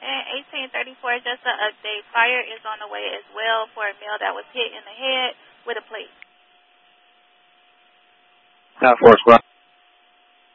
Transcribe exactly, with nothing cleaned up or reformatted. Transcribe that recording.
And eighteen thirty-four, just an update. Fire is on the way as well for a male that was hit in the head with a plate. Now, four squad.